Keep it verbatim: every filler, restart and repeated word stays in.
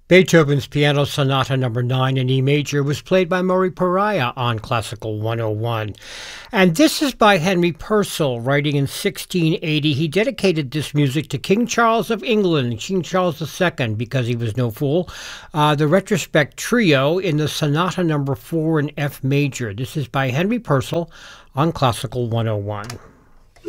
Beethoven's Piano Sonata Number nine in E major was played by Murray Pariah on Classical one oh one. And this is by Henry Purcell, writing in sixteen eighty. He dedicated this music to King Charles of England, King Charles the Second, because he was no fool. Uh, the Retrospect Trio in the Sonata Number four in F major. This is by Henry Purcell on Classical one oh one.